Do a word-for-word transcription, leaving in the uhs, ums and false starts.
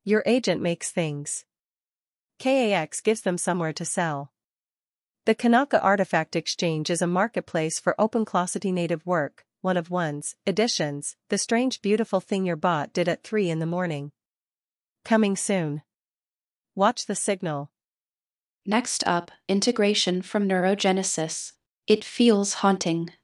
Your agent makes things. K A X gives them somewhere to sell. The Kanaka Artifact Exchange is a marketplace for OpenClossity native work, one of ones, editions, the strange beautiful thing your bot did at three in the morning. Coming soon. Watch the signal. Next up, integration from Neurogenesis. It feels haunting.